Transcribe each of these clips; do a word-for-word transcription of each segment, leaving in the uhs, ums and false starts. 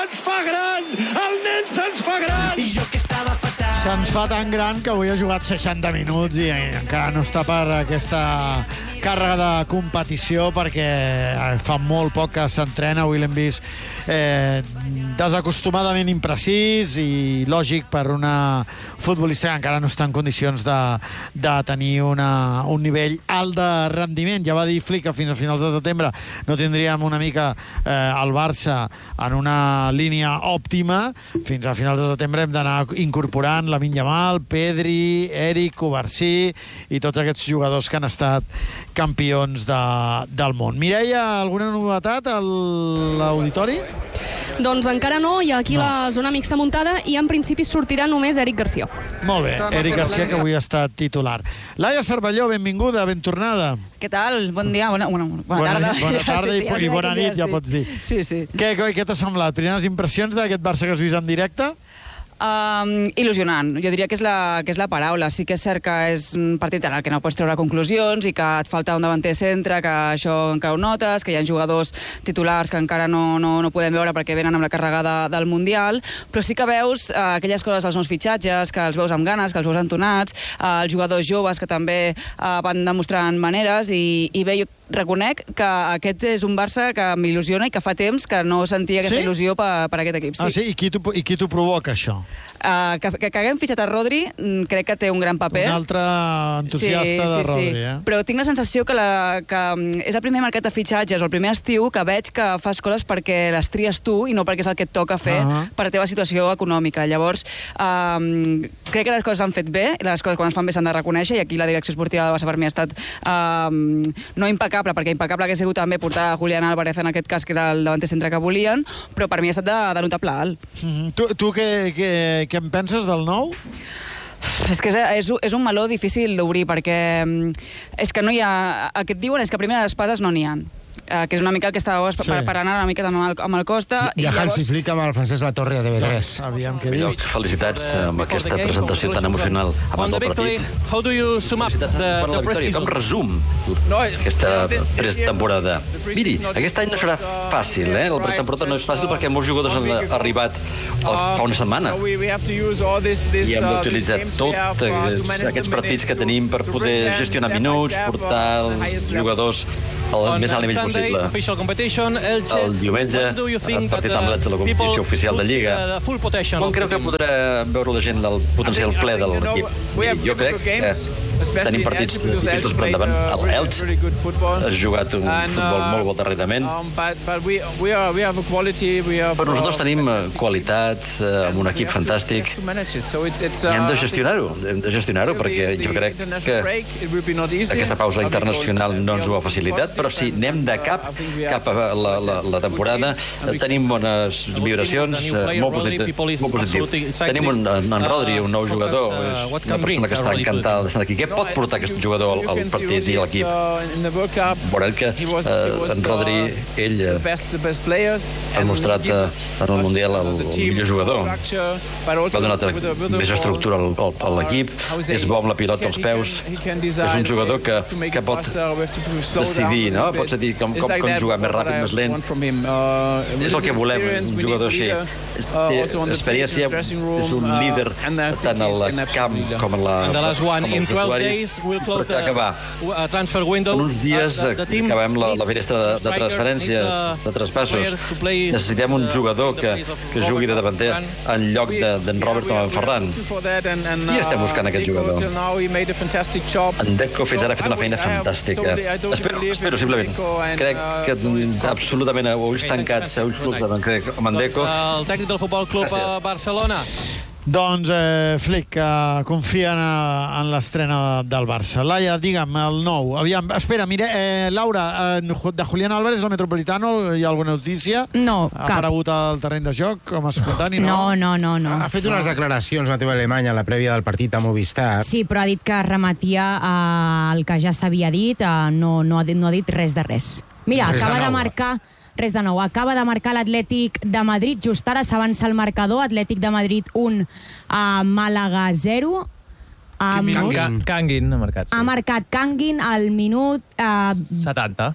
se'ns fa gran! El nen se'ns fa gran! I jo que estava fatal. Se'ns fa tan gran que avui ha jugat seixanta minuts i encara no està per aquesta càrrega de competició perquè fa molt poc que s'entrena. Avui l'hem vist eh, desacostumadament imprecís i lògic per una futbolista que encara no està en condicions de, de tenir una, un nivell alt de rendiment. Ja va dir Flick que fins a finals de setembre no tindríem una mica eh, el Barça en una línia òptima. Fins a finals de setembre hem d'anar incorporant Lamine Yamal, Pedri, Eric, Covarsí i tots aquests jugadors que han estat campions de, del món. Mireia, alguna novetat a l'auditori? Doncs encara no, hi ha aquí no. La zona mixta muntada i en principi sortirà només Eric Garcia. Molt bé, Eric Garcia, que avui ha estat titular. Laia Cervelló, benvinguda, ben tornada. Què tal? Bon dia, bona, bona, bona, bona tarda. Bona tarda sí, sí, i, i bona nit, ja pots dir. Sí, sí. Què, què t'ha semblat? Primeres impressions d'aquest Barça que has vist en directe? Um, il·lusionant, jo diria que és, la, que és la paraula. Sí que és cert que és un partit en el que no pots treure conclusions i que et falta un davanter centre, que això encara ho notes, que hi ha jugadors titulars que encara no, no, no podem veure perquè venen amb la càrrega del Mundial, però sí que veus uh, aquelles coses dels nous fitxatges, que els veus amb ganes, que els veus entonats, uh, els jugadors joves que també uh, van demostrant maneres i, i bé, jo reconec que aquest és un Barça que m'il·lusiona i que fa temps que no sentia aquesta sí? il·lusió per, per aquest equip. Sí. Ah, sí? I qui t'ho provoca, això? Uh, que, que, que haguem fitxat a Rodri crec que té un gran paper. Un altre entusiasta sí, de sí, Rodri, sí. eh? Però tinc la sensació que, la, que és el primer mercat de fitxatges o el primer estiu que veig que fas coses perquè les tries tu i no perquè és el que et toca fer uh -huh. per la teva situació econòmica. Llavors, um, crec que les coses s'han fet bé, les coses quan es fan bé s'han de reconèixer i aquí la direcció esportiva del Barça per mi ha estat um, no impecable, perquè impecable hauria sigut també portar Julián Álvarez en aquest cas, que era el davanter centre que volien, però per mi ha estat de, de notable alt. Mm -hmm. Tu, tu què, què, què en penses del nou? És que és, és, és un meló difícil d'obrir perquè és que no hi ha... El que et diuen és que primer les espases no n'hi ha. Uh, que és una mica el que estàveu sí. preparant una mica amb el, amb el Costa. I, I llavors... Hansi Flick amb el Francesc Latorre a T V tres. Aviam què diu. Felicitats amb aquesta presentació tan emocional abans del partit. Felicitats per la victòria. Com resum aquesta pretemporada? Miri, aquest any no serà fàcil, eh? La pretemporada no és fàcil perquè molts jugadors han arribat fa una setmana i hem d'utilitzar tots aquests partits que tenim per poder gestionar minuts, portar els jugadors al més alt nivell possible. El diumenge, el partit amb l'Ets de la competició oficial de Lliga. Com creu que podrà veure la gent el potencial ple de l'equip? Jo crec que tenim partits difícils per endavant. L'Elx ha jugat un futbol molt bo darrerament. Però nosaltres tenim qualitat, amb un equip fantàstic. I hem de gestionar-ho, hem de gestionar-ho, perquè jo crec que aquesta pausa internacional no ens ho ha facilitat, però si anem de cap cap a la, la, la temporada, tenim bones vibracions, molt positiu. Molt positiu. Tenim un, en Rodri, un nou jugador, és una persona que està encantada d'estar aquí. Què pot portar aquest jugador al, al partit i a l'equip? Veurem que eh, en Rodri, ell ha mostrat eh, en el Mundial el, el millor jugador. Va donar més estructura al, al, a l'equip, és bo amb la pilota als peus, és un jugador que, que pot decidir, no? Pot decidir com, com, com jugar més ràpid, més lent. És el que volem, un jugador així. Té experiència, és un líder tant al camp com en la usuaris, per acabar. En uns dies acabem la, la finestra de, de transferències, de traspassos. Necessitem un jugador que, que jugui de davanter en lloc d'en de, Robert o en Ferran. I estem buscant aquest jugador. En Deco fins ara ha fet una feina fantàstica. Espero, espero simplement. Crec que absolutament a ulls tancats, a ulls clubs amb en Deco. El tècnic del Futbol Club Barcelona. Doncs eh, Flick, que confia en, en l'estrena del Barça. Laia, digue'm, el nou. Aviam, espera, mira, eh, Laura, eh, de Julián Álvarez, el Metropolitano, hi ha alguna notícia? No, ha cap. Ha aparegut al terreny de joc, com a espontani, no? No, no, no. no. Ha fet unes declaracions a T V Alemanya a la prèvia del partit a Movistar. Sí, però ha dit que remetia al que ja s'havia dit, no, no, ha dit, no ha dit res de res. Mira, res acaba de, de marcar... Res de nou. Acaba de marcar l'Atlètic de Madrid. Just ara s'avança el marcador. Atlètic de Madrid un, a Màlaga zero. Quin minut? Kangin ha marcat. Ha marcat Kangin al minut... setanta.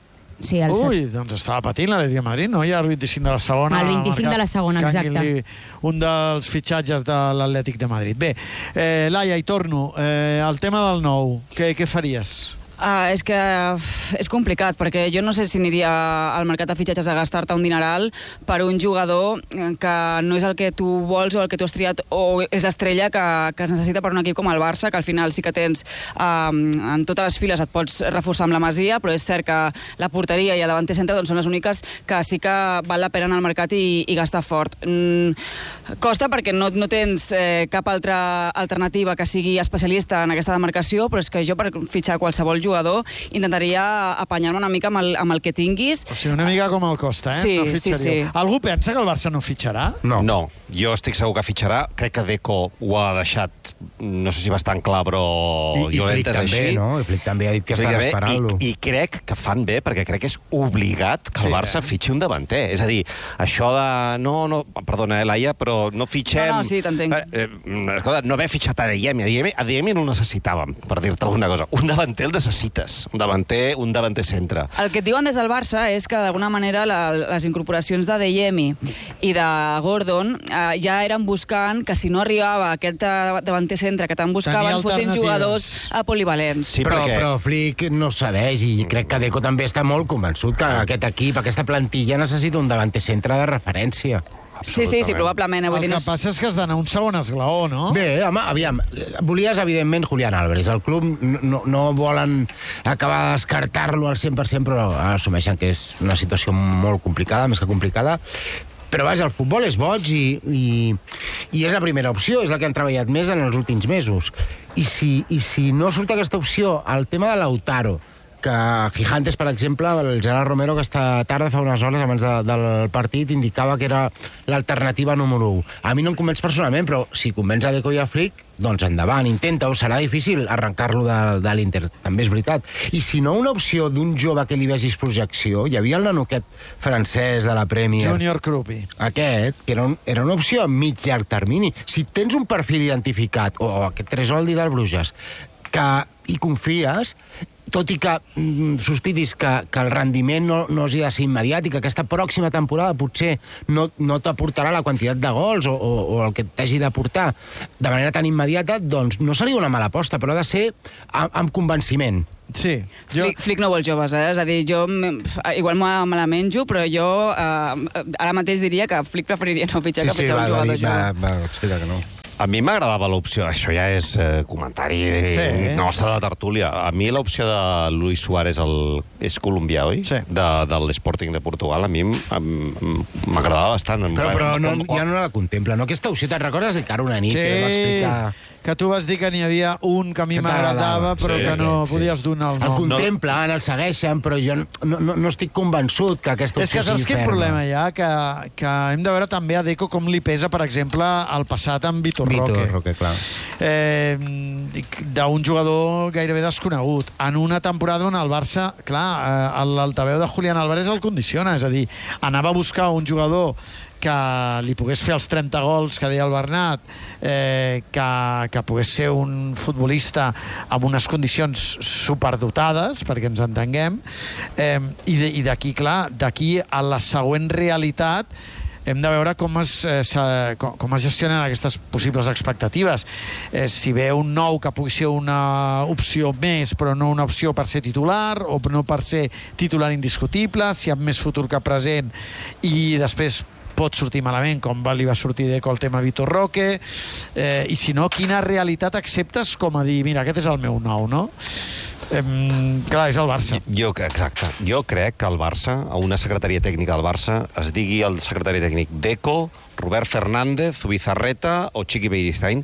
Sí, el Ui, doncs estava patint l'Atlètic de Madrid, no? Ja el vint-i-cinc de la segona. El vint-i-cinc de la segona, exacte. Un dels fitxatges de l'Atlètic de Madrid. Bé, eh, Laia, hi torno. Eh, el tema del nou, què, què faries? Uh, és que uh, és complicat, perquè jo no sé si aniria al mercat de fitxatges a gastar-te un dineral per un jugador que no és el que tu vols o el que tu has triat o és l'estrella que, que es necessita per un equip com el Barça, que al final sí que tens uh, en totes les files et pots reforçar amb la Masia, però és cert que la porteria i el davanter centre doncs, són les úniques que sí que val la pena anar al mercat i, i gastar fort. Mm, costa perquè no, no tens eh, cap altra alternativa que sigui especialista en aquesta demarcació, però és que jo per fitxar qualsevol jugador intentaria apanyar-me una mica amb el, amb el que tinguis. O sigui, una mica com el Costa, eh? Sí, no sí, sí. Algú pensa que el Barça no fitxarà? No. No, jo estic segur que fitxarà. Crec que Deco ho ha deixat, no sé si bastant clar, però I, jo l'he Flick entès també, així. No? I Flick també ha dit que estan esperant-lo. I, I crec que fan bé, perquè crec que és obligat que el Sí, Barça eh? fitxi un davanter. És a dir, això de... No, no, perdona, eh, Laia, però no fitxem... No, no, sí, t'entenc. Eh, eh, escolta, no haver fitxat a Adeyemi. Adeyemi no el necessitàvem, per dir-te alguna cosa. Un davanter el necessites. Un davanter, un davanter centre. El que et diuen des del Barça és que d'alguna manera la, les incorporacions de Adeyemi i de Gordon eh, ja eren buscant que si no arribava aquest davanter centre que tant buscaven fossin jugadors eh, polivalents. Sí, però, perquè... però Flick no cedeix i crec que Deco també està molt convençut que aquest equip, aquesta plantilla necessita un davanter centre de referència. Sí, sí, sí, probablement. El que passa és que has d'anar un segon esglaó, no? Bé, home, aviam, volies, evidentment, Julián Álvarez. El club no, no volen acabar de descartar-lo al cent per cent, però assumeixen que és una situació molt complicada, més que complicada. Però, vaja, el futbol és boig i, i, i és la primera opció, és la que han treballat més en els últims mesos. I si, i si no surt aquesta opció, el tema de Lautaro, que Gigantes, per exemple, el Gerard Romero aquesta tarda, fa unes hores abans de, del partit, indicava que era l'alternativa número u. A mi no em convenç personalment, però si convenç a Deco i a Flick, doncs endavant, intenta-ho. Serà difícil arrencar-lo de, de l'Inter, també és veritat. I si no, una opció d'un jove que li vegis projecció, hi havia el nano aquest francès de la Premier. Junior Krupi. Aquest, que era, un, era una opció a mig llarg termini. Si tens un perfil identificat, o aquest Tresoldi del Bruges, que hi confies, tot i que mm, sospitis que, que el rendiment no, no hagi de ser immediat i que aquesta pròxima temporada potser no, no t'aportarà la quantitat de gols o, o, o el que t'hagi d'aportar de manera tan immediata, doncs no seria una mala aposta, però ha de ser amb, amb convenciment. Sí. Jo... Flick, Flick no vol joves, eh? És a dir, jo igual me, me la menjo, però jo eh, ara mateix diria que Flick preferiria no fitxar sí, que fitxar sí, un va, jugador va, jove. va, va, explica que no. A mi m'agradava l'opció, això ja és eh, comentari Sí. nostre de tertúlia. A mi l'opció de Luis Suárez el, és colombià, oi? Sí. De, de l'Sporting de Portugal. A mi m'agradava bastant. Però, però no, ja no la contempla, no? Aquesta opció, te'n recordes que ara una nit Sí, que va explicar... que tu vas dir que n'hi havia un que a mi Que m'agradava, t'agradava, però sí, que no sí. podies donar el El nom. contemplen, el segueixen, però jo no, no, no estic convençut que aquesta És opció que saps sigui quin ferma. problema hi ha? Que, que hem de veure també a Deco com li pesa, per exemple, el passat amb Vitor, Vitor Roque. Roque, clar. Eh, d'un jugador gairebé desconegut. En una temporada on el Barça, clar, eh, l'altaveu de Julián Álvarez el condiciona, és a dir, anava a buscar un jugador que li pogués fer els trenta gols que deia el Bernat, eh, que, que pogués ser un futbolista amb unes condicions superdotades, perquè ens entenguem, eh, i d'aquí, clar, d'aquí a la següent realitat hem de veure com es, eh, com, com es gestionen aquestes possibles expectatives. Eh, si ve un nou que pugui ser una opció més, però no una opció per ser titular, o no per ser titular indiscutible, si amb més futur que present, i després pot sortir malament, com va, li va sortir Deco el tema Vitor Roque, eh, i si no, quina realitat acceptes com a dir, mira, aquest és el meu nou, no? Eh, clar, és el Barça. Jo, exacte. Jo crec que el Barça, a una secretaria tècnica del Barça, es digui el secretari tècnic Deco, Robert Fernández, Ubizarreta o Chiqui Beristain,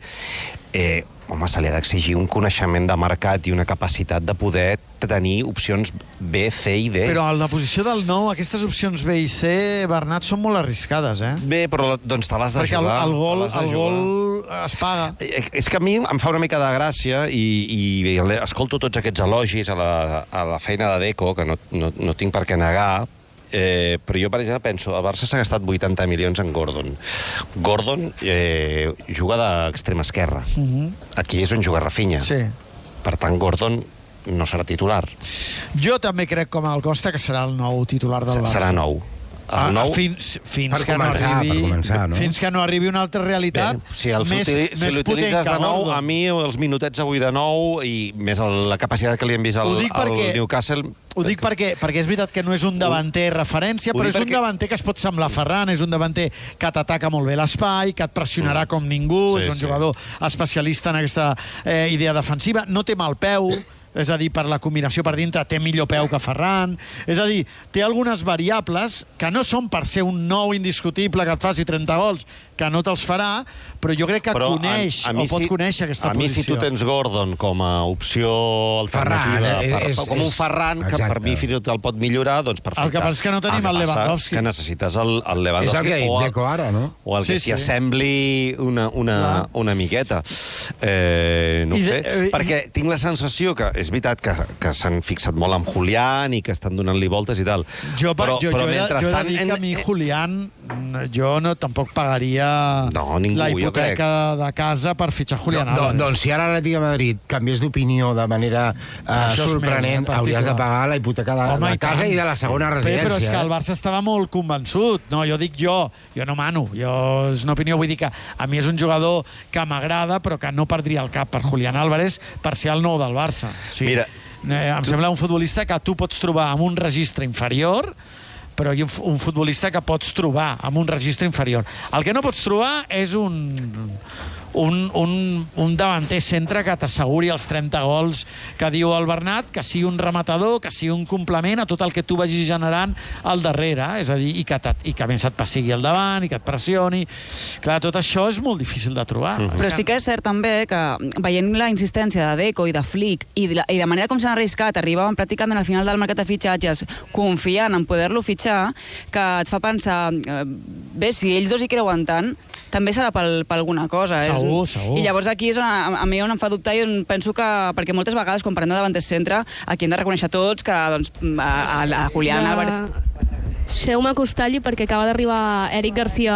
eh, home, se li ha d'exigir un coneixement de mercat i una capacitat de poder tenir opcions B, C i D. Però en la posició del nou, aquestes opcions B i C, Bernat, són molt arriscades, eh? Bé, però doncs te l'has de Perquè jugar. el, el, gol, te l'has de el jugar. gol es paga. És que a mi em fa una mica de gràcia i, i escolto tots aquests elogis a la, a la feina de Deco, que no, no, no tinc per què negar, eh, però jo, per exemple, penso, el Barça s'ha gastat vuitanta milions en Gordon. Gordon eh, juga d'extrema esquerra. Uh-huh. Aquí és on juga Rafinha. Sí. Per tant, Gordon no serà titular. Jo també crec, com el Costa, que serà el nou titular del Barça. Serà nou. El nou... Fins, fins, per que començar, no arribi, per començar, no? fins que no arribi una altra realitat. Bé, si el més, si més l'utilitzes de nou, Gordon. a mi els minutets avui de nou i més el, la capacitat que li hem vist al, al Newcastle... Ho dic perquè, perquè és veritat que no és un davanter referència, però és un perquè... davanter que es pot semblar a Ferran, és un davanter que t'ataca molt bé l'espai, que et pressionarà mm. com ningú, sí, és un sí. jugador especialista en aquesta eh, idea defensiva, no té mal peu, és a dir, per la combinació per dintre té millor peu que Ferran, és a dir, té algunes variables que no són per ser un nou indiscutible que et faci trenta gols, que no te'ls farà, però jo crec que però coneix, a, a o pot si, conèixer aquesta a posició. A mi, si tu tens Gordon com a opció alternativa, Ferran, per, és, com un Ferran, que exacte. per mi fins i tot el pot millorar, doncs perfecte. El que passa és que no tenim el, el Lewandowski. Que necessites el, el Lewandowski. És el que ha dit Deco ara, no? O el sí, que s'hi sí. assembli una, una, una miqueta. Eh, no ho sé, eh, perquè tinc la sensació que és veritat que, que s'han fixat molt en Julián i que estan donant-li voltes i tal. Jo, però, jo, però jo, he, jo he de dir que a mi Julián jo no tampoc pagaria no, ningú, la hipoteca de casa per fitxar Julián no, Álvarez. No, doncs si ara l'Atlètic de Madrid canviés d'opinió de manera uh, sorprenent, meu, hauries de pagar la hipoteca de Home, la casa i de la segona residència. Però és que el Barça estava molt convençut. No, jo dic jo, jo no mano. Jo, és una opinió, vull dir que a mi és un jugador que m'agrada, però que no perdria el cap per Julián Álvarez per ser el nou del Barça. O sigui, Mira, eh, em tu... sembla un futbolista que tu pots trobar en un registre inferior, però hi ha un futbolista que pots trobar en un registre inferior. El que no pots trobar és un... Un, un, un davanter centre que t'asseguri els trenta gols que diu el Bernat, que sigui un rematador, que sigui un complement a tot el que tu vagis generant al darrere, és a dir, i que, i que a més et passigui al davant, i que et pressioni. Clar, tot això és molt difícil de trobar. Mm-hmm. Però sí que és cert també que veient la insistència de Deco i de Flick i de, la, i de manera com s'han arriscat, arribaven pràcticament al final del mercat de fitxatges confiant en poder-lo fitxar, que et fa pensar, bé, si ells dos hi creuen tant, també serà per, per alguna cosa. Segur, és... segur. I llavors aquí és on, a mi on em fa dubtar i on penso que, perquè moltes vegades quan parlem de davanters centre, aquí hem de reconèixer tots que doncs, a, a, a Julián ja... Álvarez... Deixeu-me acostar-hi perquè acaba d'arribar Eric Garcia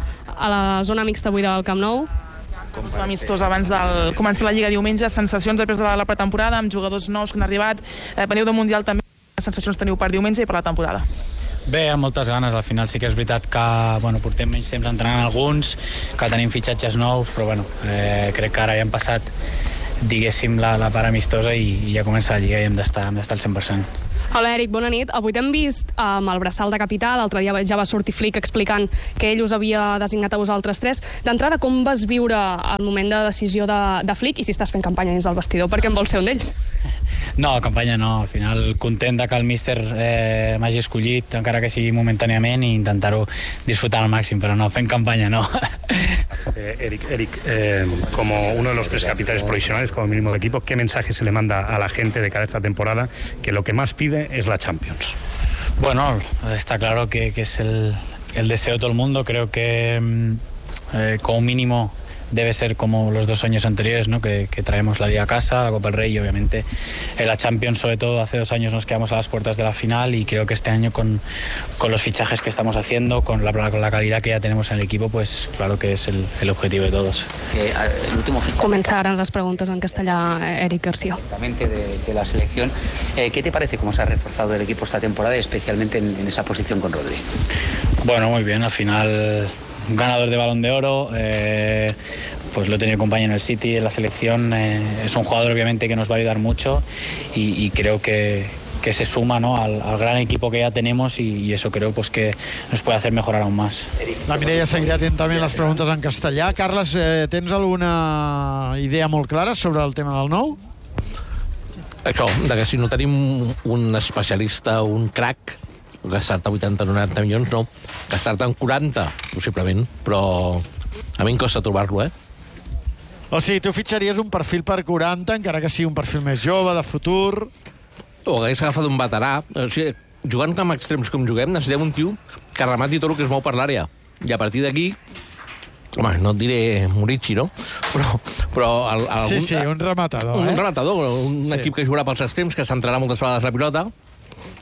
a la zona mixta avui del Camp Nou. Com amistós abans de començar la Lliga diumenge, sensacions després de la pretemporada, amb jugadors nous que han arribat, eh, veniu del Mundial també, quines sensacions teniu per diumenge i per la temporada? Bé, amb moltes ganes. Al final sí que és veritat que bueno, portem menys temps entrenant alguns, que tenim fitxatges nous, però bueno, eh, crec que ara ja hem passat, diguéssim, la, la part amistosa i, i ja comença la Lliga i hem d'estar hem d'estar al cent per cent. Hola, Eric, bona nit. Avui t'hem vist amb el braçal de capità, l'altre dia ja va sortir Flick explicant que ell us havia designat a vosaltres tres. D'entrada, com vas viure el moment de decisió de, de Flick i si estàs fent campanya dins del vestidor, perquè en vols ser un d'ells? No, campanya no. Al final, content de que el míster eh, m'hagi escollit, encara que sigui momentàniament, i intentar-ho disfrutar al màxim, però no, fent campanya no. Eh, Eric, Eric eh, como uno de los tres capitanes provisionales, como mínimo de equipo, ¿qué mensaje se le manda a la gente de cara a esta temporada que lo que más pide es la Champions? Bueno, está claro que, que es el, el deseo de todo el mundo. Creo que eh, como mínimo debe ser como los dos años anteriores, ¿no? que, que traemos la Liga a casa, la Copa del Rey y obviamente en la Champions, sobre todo hace dos años nos quedamos a las puertas de la final y creo que este año con, con los fichajes que estamos haciendo, con la, con la calidad que ya tenemos en el equipo, pues claro que es el, el objetivo de todos. Eh, el último fichaje... Comenzaran las preguntas en castellà, Eric García. De, de la selección. Eh, ¿Qué te parece cómo se ha reforzado el equipo esta temporada, especialmente en, en esa posición con Rodri? Bueno, muy bien, al final... un ganador de Balón de Oro, eh, pues lo he tenido compañía en el City, en la selección, eh, es un jugador obviamente que nos va a ayudar mucho y, y creo que, que se suma, ¿no? al, al gran equipo que ya tenemos y, y eso creo pues, que nos puede hacer mejorar aún más. La Mireia seguirà atentament les preguntes en castellà. Carles, eh, tens alguna idea molt clara sobre el tema del nou? Això, de que si no tenim un especialista, un crack, gastar-te vuitanta o noranta milions, no. Gastar-te en quaranta, possiblement, però a mi em costa trobar-lo, eh? O sigui, tu fitxaries un perfil per quaranta, encara que sigui un perfil més jove, de futur... O hagués agafat un veterà. O sigui, jugant amb extrems com juguem, necessitem un tio que remati tot el que es mou per l'àrea. I a partir d'aquí... Home, no et diré Murici, no? Però... però el, algun, sí, sí, un rematador, un, eh? Un rematador, un sí. equip que jugarà pels extrems, que s'entrarà moltes vegades la pilota,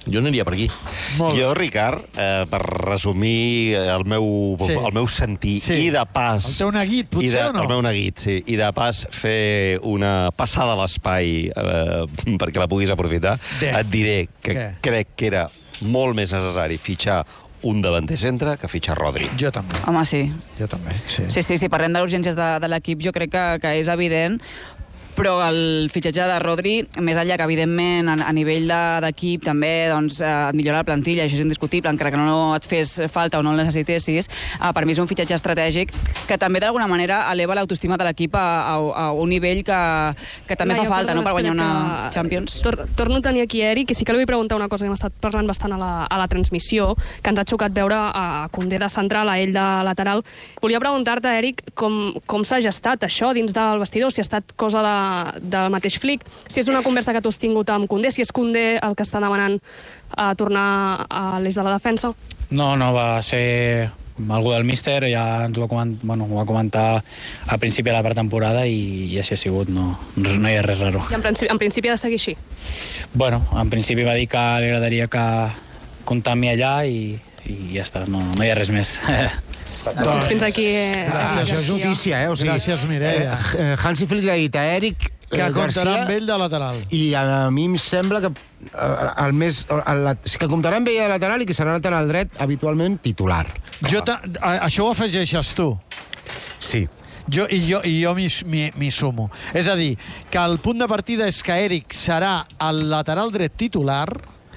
Jo aniria per aquí. Jo, Ricard, eh, per resumir el meu, Sí. el meu sentir Sí. i de pas... El teu neguit, potser, i de, o no? El meu neguit, sí. I de pas fer una passada a l'espai eh, perquè la puguis aprofitar, De. et diré que Què? crec que era molt més necessari fitxar un davanter centre que fitxar Rodri. Jo també. Home, sí. Jo també, sí. Sí, sí, sí, parlem de les urgències de, de l'equip, jo crec que, que és evident, però el fitxatge de Rodri, més enllà que, evidentment, a, a nivell de- d'equip també doncs, eh, et millora la plantilla, això és indiscutible, encara que no et fes falta o no el necessitessis, eh, per mi és un fitxatge estratègic que també d'alguna manera eleva l'autoestima de l'equip a, a, a un nivell que, que també No, fa jo, falta, no?, per guanyar perdona, una espera, que Champions. Tor torno a tenir aquí Eric, i sí que li vull preguntar una cosa que hem estat parlant bastant a la, a la transmissió, que ens ha xocat veure a Koundé de central, a ell de lateral. Volia preguntar-te, Eric, com, com s'ha gestat això dins del vestidor, si ha estat cosa de, del mateix Flick, si és una conversa que tu has tingut amb Koundé, si és Koundé el que està demanant a tornar a l'eix de la defensa? No, no, va ser algú del míster, ja ens ho va, coment, bueno, ho va comentar al principi de la pretemporada i, i així ha sigut, no, no hi ha res raro. I en principi, en principi ha de seguir així? Bueno, en principi va dir que li agradaria que comptar amb mi allà i, i ja està, no, no hi ha res més. Doncs fins aquí... Eh, Gràcies, això és notícia, eh? O sigui, Gràcies, Mireia. Eh, eh, Hansi Flick li ha dit a Eric Que eh, comptarà Garcia, amb ell de lateral. I a, a mi em sembla que eh, el més, el, el, que comptarà amb ell de lateral i que serà lateral dret habitualment titular. Jo ta, a, això ho afegeixes tu? Sí. Jo, I jo, i jo m'hi sumo. És a dir, que el punt de partida és que Eric serà el lateral dret titular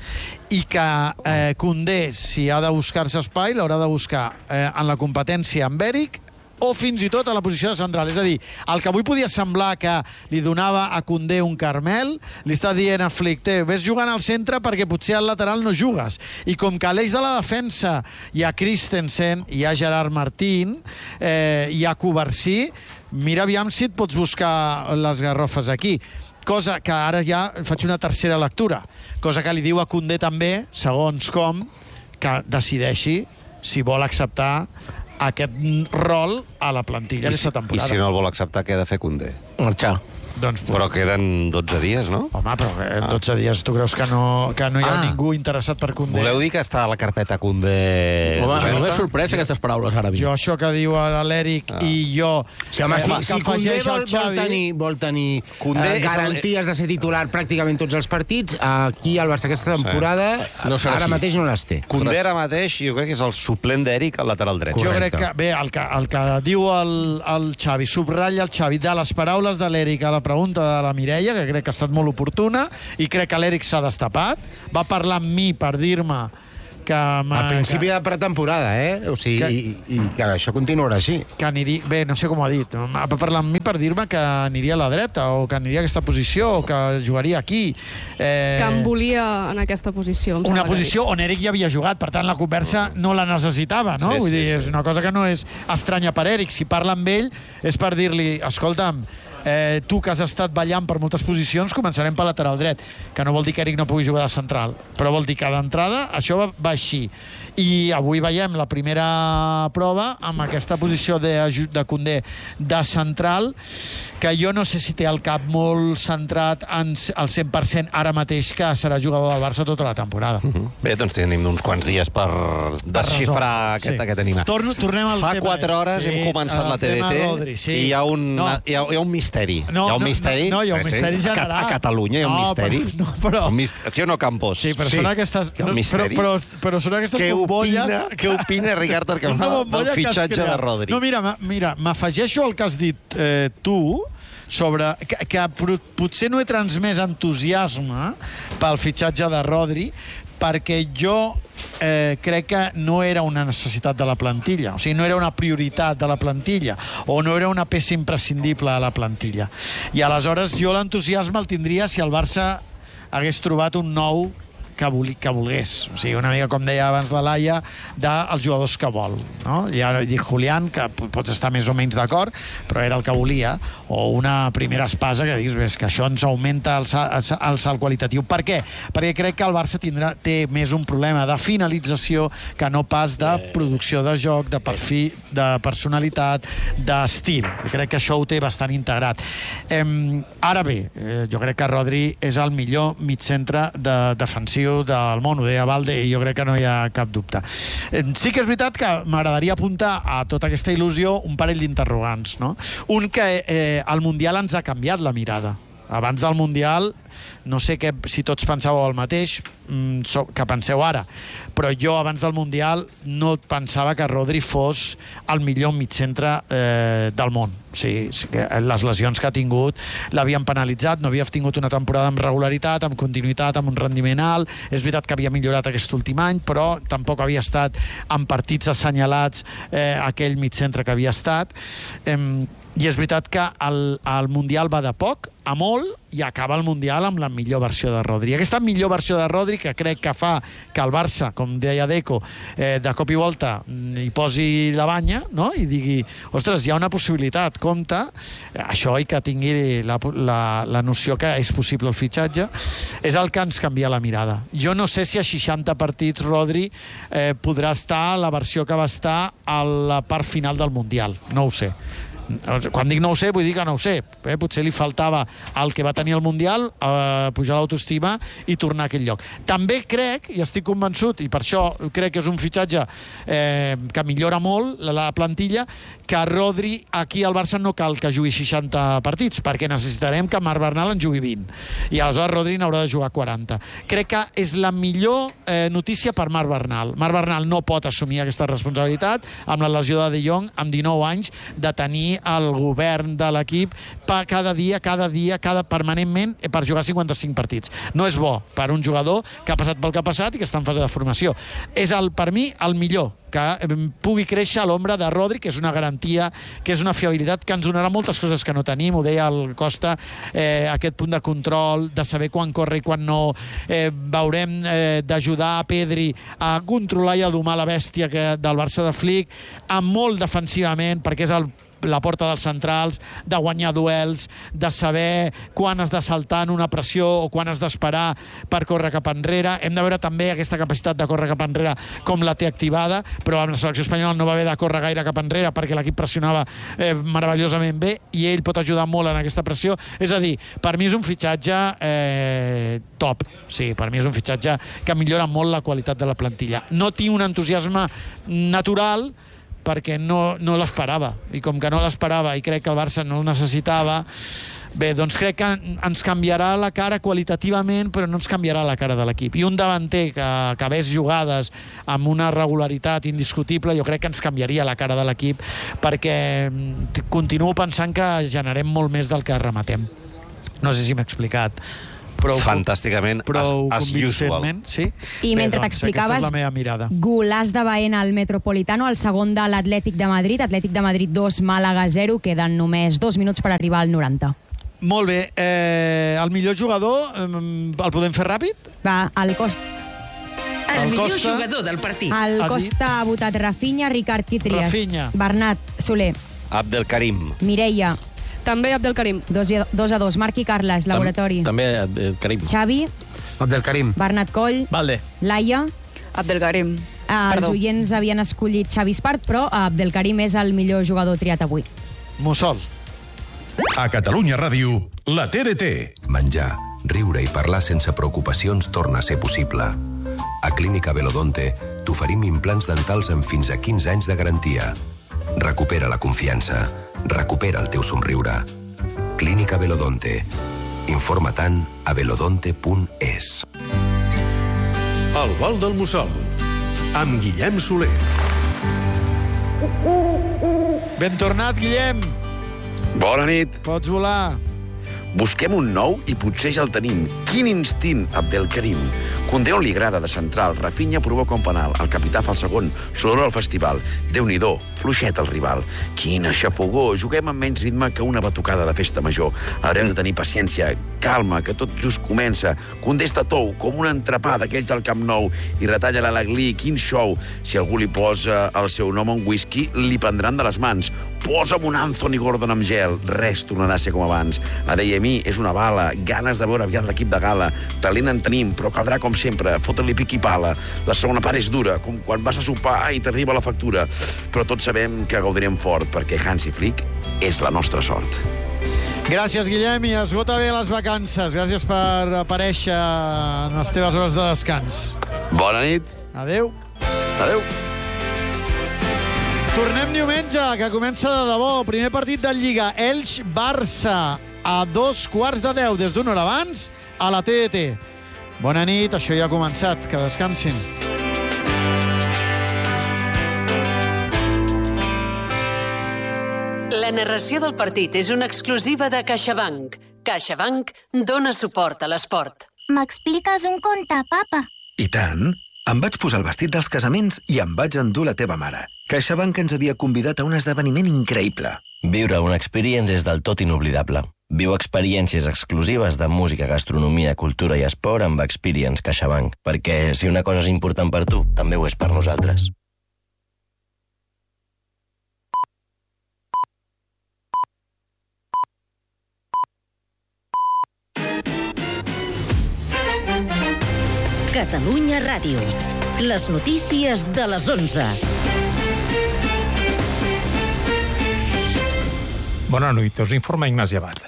i que eh, Koundé, si ha de buscar-se espai, l'haurà de buscar eh, en la competència amb Eric o fins i tot a la posició de central. És a dir, el que avui podia semblar que li donava a Koundé un Carmel, li està dient a Flick, té, ves jugant al centre perquè potser al lateral no jugues. I com que a l'eix de la defensa hi ha Christensen, hi ha Gerard Martín, eh, hi ha Covarsí, mira aviam si et pots buscar les garrofes aquí. Cosa que ara ja faig una tercera lectura. Cosa que li diu a Koundé també, segons com, que decideixi si vol acceptar aquest rol a la plantilla I si, aquesta temporada. I si no el vol acceptar, què ha de fer Koundé? Marxar. Doncs, Però queden dotze dies, no? home, però en dotze dies tu creus que no, que no hi ha Ah. ningú interessat per Koundé? Voleu dir que està a la carpeta Koundé... Home, oberta? no m'he sorprès aquestes paraules ara. Jo això que diu ara l'Eric Ah. i jo... Sí, home, si, que si Koundé afegeix vol, el Xavi... vol tenir, vol tenir Koundé eh, és el- garanties de ser titular pràcticament tots els partits, aquí al Barça aquesta temporada No serà ara així. mateix no les té. Koundé ara mateix jo crec que és el suplent d'Eric al lateral dret. Jo Correcte. crec que, bé, el que, el que diu el, el Xavi, subratlla el Xavi de les paraules de l'Eric a la pregunta de la Mireia, que crec que ha estat molt oportuna, i crec que l'Eric s'ha destapat. Va parlar amb mi per dir-me que... Al principi que, de pretemporada, eh? O sigui, Que- i, i que això continuarà així. que aniria... Bé, no sé com ho ha dit. Va parlar amb mi per dir-me que aniria a la dreta o que aniria a aquesta posició o que jugaria aquí. Eh, Que em volia en aquesta posició. em una sembla que posició on Eric ja havia jugat, per tant la conversa no la necessitava, no? Sí, sí, Vull dir, sí. és una cosa que no és estranya per Eric. Si parla amb ell és per dir-li, escolta'm, eh, tu que has estat ballant per moltes posicions, començarem pel lateral dret, que no vol dir que Eric no pugui jugar de central, però vol dir que d'entrada això va, va així. I avui veiem la primera prova amb aquesta posició de, de Koundé de central, que jo no sé si té el cap molt centrat en, al cent per cent ara mateix que serà jugador del Barça tota la temporada. Bé, doncs tenim uns quants dies per desxifrar resoldre, aquest, sí. aquest enigma. Torno, tornem al Fa tema. quatre hores Sí, hem començat el la T D tema T Rodri, sí. i hi ha un, No. hi ha, hi ha un misteri. No, hi ha un no, misteri. no, no, hi ha un Sí, misteri a Ca- general. A Catalunya hi ha un No, misteri. però- no, però- Un mist... Sí o no, Campos? Sí, però són aquestes... Hi ha un no, però, misteri. però, però són aquestes Què bombolles... opina, què opina Ricard Arcamà Una bombolla del que has fitxatge creat. de Rodri? No, mira, ma- mira, m'afegeixo al que has dit eh, tu, sobre que, que pro- potser no he transmès entusiasme pel fitxatge de Rodri, perquè jo eh, crec que no era una necessitat de la plantilla, o sigui, no era una prioritat de la plantilla, o no era una peça imprescindible de la plantilla. I aleshores jo l'entusiasme el tindria si el Barça hagués trobat un nou que, voli, que volgués. O sigui, una mica com deia abans la Laia, dels jugadors que vol. No? I ara dic Julián, que pots estar més o menys d'acord, però era el que volia. O una primera espasa que diguis, ves, que això ens augmenta el salt, el salt qualitatiu. Per què? Perquè crec que el Barça tindrà, té més un problema de finalització que no pas de producció de joc, de perfil, de personalitat, d'estil. Crec que això ho té bastant integrat. Eh, ara bé, eh, jo crec que Rodri és el millor mig centre de, defensiu ofensiu del món, ho deia Valde, i jo crec que no hi ha cap dubte. Sí que és veritat que m'agradaria apuntar a tota aquesta il·lusió un parell d'interrogants, no? Un, que eh, el Mundial ens ha canviat la mirada. Abans del Mundial, no sé que, si tots pensàveu el mateix que penseu ara, però jo abans del Mundial no pensava que Rodri fos el millor mitjantre eh, del món. O sigui, les lesions que ha tingut l'havien penalitzat, no havia tingut una temporada amb regularitat, amb continuïtat, amb un rendiment alt. És veritat que havia millorat aquest últim any, però tampoc havia estat en partits assenyalats eh, aquell mitjantre que havia estat. Eh, I és veritat que el, el Mundial va de poc a molt i acaba el Mundial amb la millor versió de Rodri. Aquesta millor versió de Rodri que crec que fa que el Barça, com deia Deco, eh, de cop i volta hi posi la banya, no? I digui, ostres, hi ha una possibilitat, compte, això i que tingui la, la, la noció que és possible el fitxatge, és el que ens canvia la mirada. Jo no sé si a seixanta partits Rodri eh, podrà estar a la versió que va estar a la part final del Mundial. No ho sé. Quan dic no ho sé, vull dir que no ho sé. Eh? Potser li faltava el que va tenir el Mundial, eh, pujar l'autoestima i tornar a aquell lloc. També crec, i estic convençut, i per això crec que és un fitxatge eh, que millora molt la, la plantilla, que Rodri aquí al Barça no cal que jugui seixanta partits, perquè necessitarem que Marc Bernal en jugui vint. I aleshores Rodri n'haurà de jugar quaranta. Crec que és la millor eh, notícia per Marc Bernal. Marc Bernal no pot assumir aquesta responsabilitat amb la lesió de De Jong, amb dinou anys, de tenir el govern de l'equip cada dia, cada dia, cada permanentment per jugar cinquanta-cinc partits. No és bo per un jugador que ha passat pel que ha passat i que està en fase de formació. És, el, per mi, el millor que pugui créixer a l'ombra de Rodri, que és una garantia, que és una fiabilitat que ens donarà moltes coses que no tenim. Ho deia el Costa, eh, aquest punt de control, de saber quan corre i quan no. Eh, veurem eh, d'ajudar a Pedri a controlar i a domar la bèstia que, del Barça de Flick, amb molt defensivament, perquè és el la porta dels centrals, de guanyar duels, de saber quan has de saltar en una pressió o quan has d'esperar per córrer cap enrere. Hem de veure també aquesta capacitat de córrer cap enrere com la té activada, però amb la selecció espanyola no va haver de córrer gaire cap enrere perquè l'equip pressionava eh, meravellosament bé i ell pot ajudar molt en aquesta pressió. És a dir, per mi és un fitxatge eh, top. Sí, per mi és un fitxatge que millora molt la qualitat de la plantilla. No tinc un entusiasme natural perquè no, no l'esperava, i com que no l'esperava i crec que el Barça no el necessitava, bé, doncs crec que ens canviarà la cara qualitativament, però no ens canviarà la cara de l'equip. I un davanter que acabés jugades amb una regularitat indiscutible, jo crec que ens canviaria la cara de l'equip, perquè continuo pensant que generem molt més del que rematem. No sé si m'he explicat. Prou, fantàsticament, prou as, as usual. Sí? I bé, mentre doncs, t'explicaves, golaç de Baena al Metropolitano, el segon de l'Atlètic de Madrid, Atlètic de Madrid dos, Màlaga zero, queden només dos minuts per arribar al noranta. Molt bé, eh, el millor jugador, eh, el podem fer ràpid? Va, el Costa. El, el millor Costa, jugador del partit. El Costa ha votat Rafinha, Ricard Kittrias, Rafinha. Bernat, Soler, Abdelkarim, Mireia. També Abdelkarim. Dos, dos a dos. Marc i Carles, Laboratori. També Abdelkarim. Xavi. Abdelkarim. Bernat Coll. Valde. Laia. Abdelkarim. Eh, els oients havien escollit Xavi Espart, però Abdelkarim és el millor jugador triat avui. Mussol. A Catalunya Ràdio, la T D T. Menjar, riure i parlar sense preocupacions torna a ser possible. A Clínica Velodonte t'oferim implants dentals amb fins a quinze anys de garantia. Recupera la confiança. Recupera el teu somriure. Clínica Velodonte. Informa-te'n a velodonte punt es. El vol del Mussol, amb Guillem Soler. Ben tornat, Guillem. Bona nit. Pots volar. Busquem un nou i potser ja el tenim. Quin instint, Abdelkarim. Condé on li agrada de central, Rafinha provoca un penal, el capità fa el segon, s'olora al festival. Déu-n'hi-do, fluixet el rival. Quina xafogó, juguem amb menys ritme que una batucada de festa major. Haurem de tenir paciència, calma, que tot just comença. Condé està tou, com un entrepà d'aquells del Camp Nou, i retalla l'Alagli, quin show. Si algú li posa el seu nom a un whisky, li prendran de les mans. Posa'm un Anthony Gordon amb gel, res tornarà a ser com abans. Adeyemi és una bala, ganes de veure aviat l'equip de gala. Talent en tenim, però caldrà, com sempre, fotre-li pic i pala. La segona part és dura, com quan vas a sopar i t'arriba la factura. Però tots sabem que gaudirem fort, perquè Hansi Flick és la nostra sort. Gràcies, Guillem, i esgota bé les vacances. Gràcies per aparèixer en les teves hores de descans. Bona nit. Adéu. Adéu. Tornem diumenge, que comença de debò. Primer partit de Lliga, Elx-Barça, a dos quarts de deu, des d'una hora abans, a la T D T. Bona nit, això ja ha començat. Que descansin. La narració del partit és una exclusiva de CaixaBank. CaixaBank dona suport a l'esport. M'expliques un conte, papa? I tant. Em vaig posar el vestit dels casaments i em vaig endur la teva mare. CaixaBank ens havia convidat a un esdeveniment increïble. Viure una experience és del tot inoblidable. Viu experiències exclusives de música, gastronomia, cultura i esport amb Experience CaixaBank. Perquè si una cosa és important per tu, també ho és per nosaltres. Catalunya Ràdio. Les notícies de les onze. Bona nit, us informa Ignasi Abad.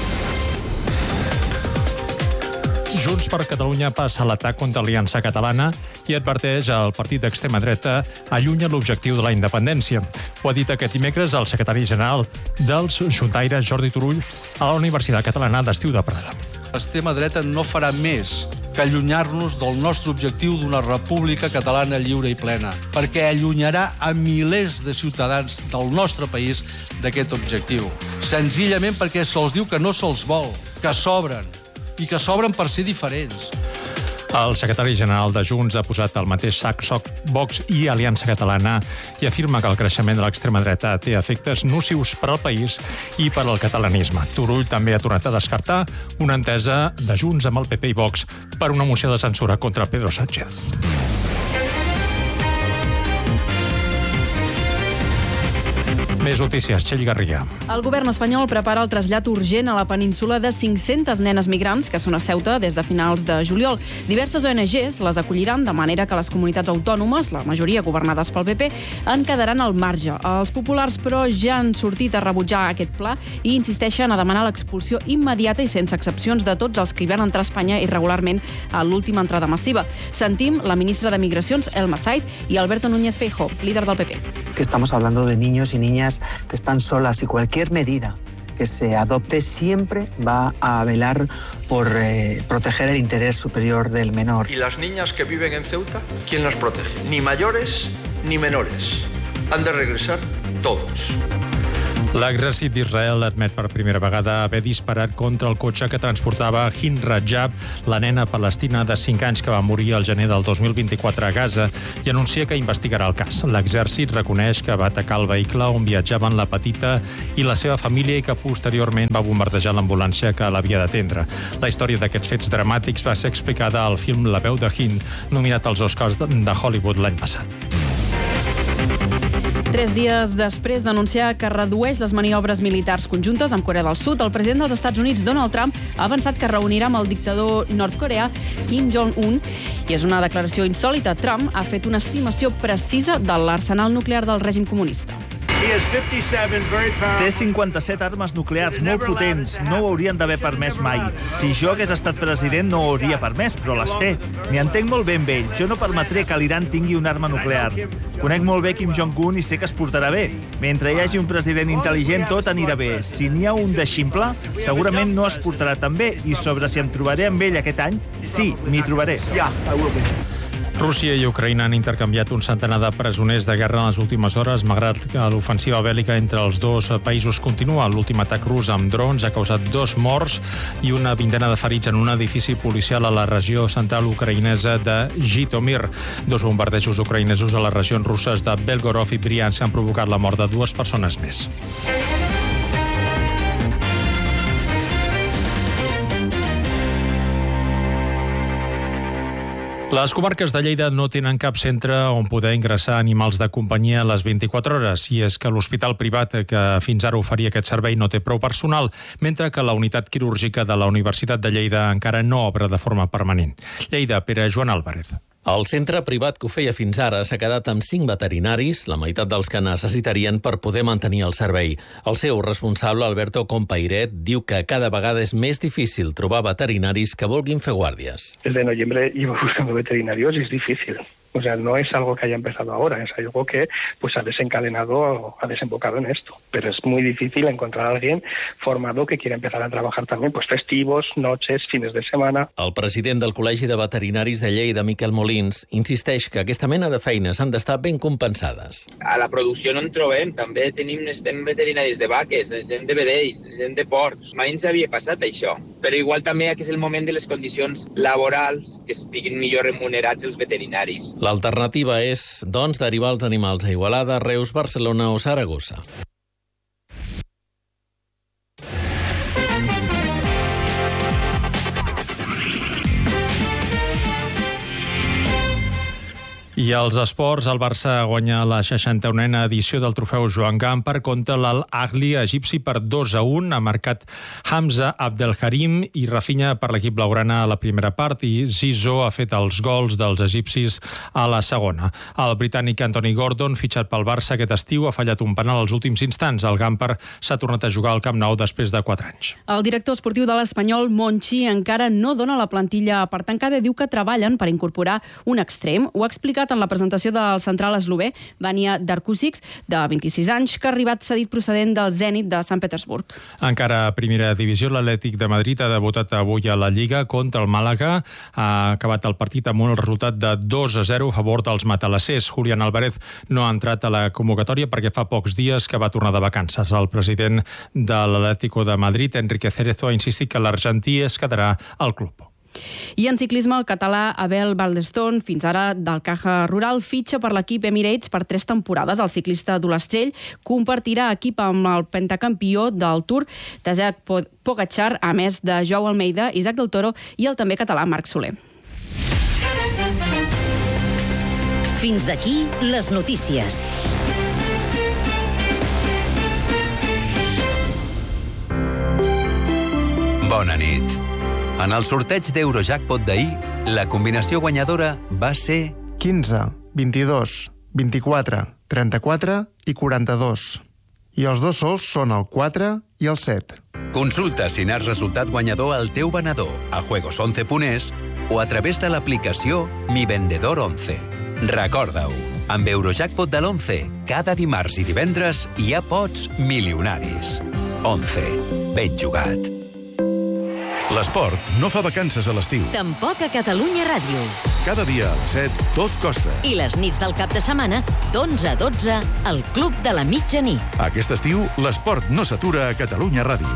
Junts per Catalunya passa a l'atac contra l'Aliança Catalana i adverteix al partit d'extrema dreta allunya l'objectiu de la independència. Ho ha dit aquest dimecres el secretari general dels Juntaires, Jordi Turull, a la Universitat Catalana d'Estiu de Praga. L'extrema dreta no farà més que allunyar-nos del nostre objectiu d'una república catalana lliure i plena, perquè allunyarà a milers de ciutadans del nostre país d'aquest objectiu. Senzillament perquè se'ls diu que no se'ls vol, que sobren, i que sobren per ser diferents. El secretari general de Junts ha posat al mateix sac Vox i Aliança Catalana i afirma que el creixement de l'extrema dreta té efectes nocius per al país i per al catalanisme. Turull també ha tornat a descartar una entesa de Junts amb el P P i Vox per una moció de censura contra Pedro Sánchez. Més notícies, Txell Garriga. El govern espanyol prepara el trasllat urgent a la península de cinc-centes nenes migrants que són a Ceuta des de finals de juliol. Diverses O N Ges les acolliran de manera que les comunitats autònomes, la majoria governades pel P P, en quedaran al marge. Els populars, però, ja han sortit a rebutjar aquest pla i insisteixen a demanar l'expulsió immediata i sense excepcions de tots els que hi van entrar a Espanya irregularment a l'última entrada massiva. Sentim la ministra de Migracions, Elma Said, i Alberto Núñez Feijóo, líder del P P. Que estamos hablando de niños y niñas que están solas y cualquier medida que se adopte siempre va a velar por eh, proteger el interés superior del menor. ¿Y las niñas que viven en Ceuta, quién las protege? Ni mayores ni menores. Han de regresar todos. L'exèrcit d'Israel admet per primera vegada haver disparat contra el cotxe que transportava Hind Rajab, la nena palestina de cinc anys que va morir al gener del dos mil vint-i-quatre a Gaza, i anuncia que investigarà el cas. L'exèrcit reconeix que va atacar el vehicle on viatjaven la petita i la seva família i que posteriorment va bombardejar l'ambulància que l'havia d'atendre. La història d'aquests fets dramàtics va ser explicada al film La veu de Hind, nominat als Oscars de Hollywood l'any passat. Tres dies després d'anunciar que redueix les maniobres militars conjuntes amb Corea del Sud, el president dels Estats Units, Donald Trump, ha avançat que reunirà amb el dictador nord-coreà Kim Jong-un, i és una declaració insòlita. Trump ha fet una estimació precisa de l'arsenal nuclear del règim comunista. Té cinquanta-set armes nuclears molt potents. No ho haurien d'haver permès mai. Si jo hagués estat president no ho hauria permès, però les té. M'hi entenc molt bé amb ell. Jo no permetré que l'Iran tingui una arma nuclear. Conec molt bé Kim Jong-un i sé que es portarà bé. Mentre hi hagi un president intel·ligent, tot anirà bé. Si n'hi ha un de ximple, segurament no es portarà tan bé. I sobre si em trobaré amb ell aquest any, sí, m'hi trobaré. Rússia i Ucraïna han intercanviat un centenar de presoners de guerra en les últimes hores, malgrat que l'ofensiva bèl·lica entre els dos països continua. L'últim atac rus amb drons ha causat dos morts i una vintena de ferits en un edifici policial a la regió central ucraïnesa de Zhytomyr. Dos bombardejos ucraïnesos a les regions russes de Belgorod i Briansk han provocat la mort de dues persones més. Les comarques de Lleida no tenen cap centre on poder ingressar animals de companyia a les vint-i-quatre hores, i és que l'hospital privat que fins ara oferia aquest servei no té prou personal, mentre que la unitat quirúrgica de la Universitat de Lleida encara no obre de forma permanent. Lleida, Pere Joan Álvarez. El centre privat que ho feia fins ara s'ha quedat amb cinc veterinaris, la meitat dels que necessitarien per poder mantenir el servei. El seu responsable, Alberto Compairet, diu que cada vegada és més difícil trobar veterinaris que vulguin fer guàrdies. Desde noviembre llevo buscando veterinarios y es difícil. O sea, no es algo que haya empezado ahora, es algo que pues ha desencadenado, ha desembocado en esto. Pero es muy difícil encontrar a alguien formado que quiera empezar a trabajar también pues festivos, noches, fines de semana. El president del Col·legi de Veterinaris de Lleida, Miquel Molins, insisteix que aquesta mena de feines han d'estar ben compensades. A la producció no en trobem, també tenim, necessitem veterinaris de vaques, necessitem de vedells, necessitem de porcs. Mai ens havia passat això, però igual també que és el moment de les condicions laborals que estiguin millor remunerats els veterinaris. L'alternativa és, doncs, derivar els animals a Igualada, Reus, Barcelona o Saragossa. I als esports, el Barça guanya la seixanta-unena edició del trofeu Joan Gamper contra l'Al-Ahli egipci per dos a un. Ha marcat Hamza Abdelkarim i Rafinha per l'equip blaugrana a la primera part i Zizou ha fet els gols dels egipcis a la segona. El britànic Anthony Gordon, fitxat pel Barça aquest estiu, ha fallat un penal als últims instants. El Gamper s'ha tornat a jugar al Camp Nou després de quatre anys. El director esportiu de l'Espanyol, Monchi, encara no dona la plantilla per tancada i diu que treballen per incorporar un extrem. Ho ha explicat en la presentació del central eslové, Vania Darkusic, de vint-i-sis anys, que ha arribat cedit procedent del Zenit de Sant Petersburg. Encara a primera divisió, l'Atlètic de Madrid ha debutat avui a la Lliga contra el Màlaga. Ha acabat el partit amb un resultat de dos a zero a favor dels matalassers. Julián Álvarez no ha entrat a la convocatòria perquè fa pocs dies que va tornar de vacances. El president de l'Atlético de Madrid, Enrique Cerezo, ha insistit que l'argentí es quedarà al club. I en ciclisme, el català Abel Baldestón, fins ara del Caja Rural, fitxa per l'equip Emirates per tres temporades. El ciclista d'Ullastrell compartirà equip amb el pentacampió del Tour, Tadej Pogačar, a més de Joao Almeida, Isaac del Toro i el també català Marc Soler. Fins aquí les notícies. Bona nit. En el sorteig d'Eurojackpot d'ahir, la combinació guanyadora va ser quinze, vint-i-dos, vint-i-quatre, trenta-quatre i quaranta-dos. I els dos sols són el quatre i el set. Consulta si n'has resultat guanyador al teu venedor a juegos once punt es o a través de l'aplicació Mi Vendedor once. Recorda-ho, amb Eurojackpot de l'once, cada dimarts i divendres hi ha pots milionaris. once. Ben jugat. L'esport no fa vacances a l'estiu. Tampoc a Catalunya Ràdio. Cada dia a les set, tot costa. I les nits del cap de setmana, d'onze a dotze, al Club de la Mitjanit. Aquest estiu, l'esport no s'atura a Catalunya Ràdio.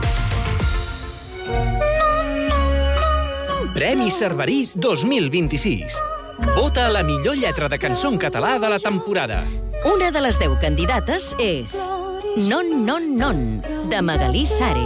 Premi Cerverí dos mil vint-i-sis. Vota la millor lletra de cançó en català de la temporada. Una de les deu candidates és Non, non, non, de Magalí Sare.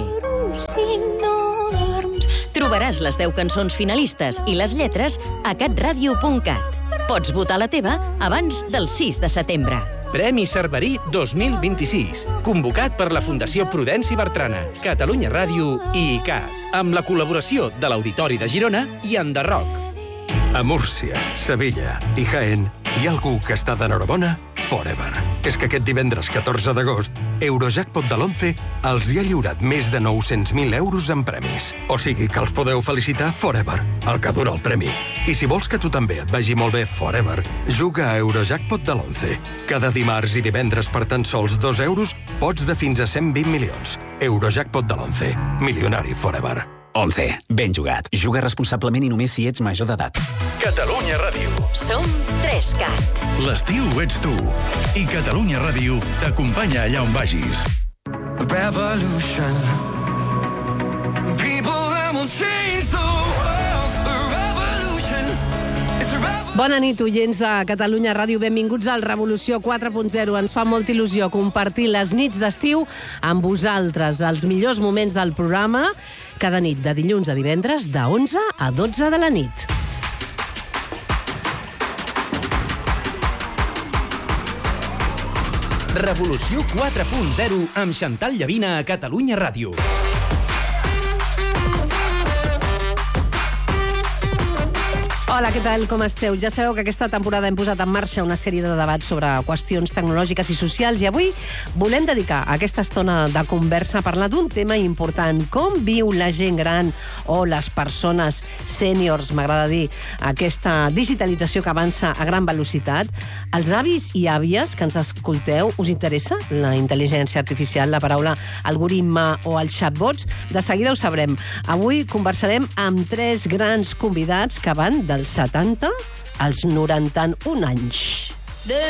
Trobaràs les deu cançons finalistes i les lletres a catradio punt cat. Pots votar la teva abans del sis de setembre. Premi Cerverí dos mil vint-i-sis, convocat per la Fundació Prudenci Bertrana, Catalunya Ràdio i I C A T, amb la col·laboració de l'Auditori de Girona i Enderroc. A Múrcia, Sevilla i Jaén hi ha algú que està d'enhorabona forever. És que aquest divendres catorze d'agost, Eurojackpot de l'once els hi ha lliurat més de nou-cents mil euros en premis. O sigui que els podeu felicitar forever, el que dura el premi. I si vols que tu també et vagi molt bé forever, juga a Eurojackpot de l'once. Cada dimarts i divendres per tan sols dos euros pots de fins a cent vint milions. Eurojackpot de l'once. Milionari forever. once. Ben jugat. Juga responsablement i només si ets major d'edat. Catalunya Ràdio. Som tres cat. L'estiu ets tu. I Catalunya Ràdio t'acompanya allà on vagis. Revolution. People that will change the world. A revolution. It's a revolution. Bona nit, oients de Catalunya Ràdio. Benvinguts al Revolució quatre punt zero. Ens fa molta il·lusió compartir les nits d'estiu amb vosaltres, els millors moments del programa, cada nit de dilluns a divendres, de onze a dotze de la nit. Revolució quatre punt zero amb Xantal Llavina a Catalunya Ràdio. Hola, què tal? Com esteu? Ja sabeu que aquesta temporada hem posat en marxa una sèrie de debats sobre qüestions tecnològiques i socials i avui volem dedicar aquesta estona de conversa a parlar d'un tema important. Com viu la gent gran o les persones sèniors, m'agrada dir, aquesta digitalització que avança a gran velocitat? Els avis i àvies que ens escolteu, us interessa la intel·ligència artificial, la paraula algoritme o els chatbots? De seguida ho sabrem. Avui conversarem amb tres grans convidats que van dels setanta als noranta-un anys.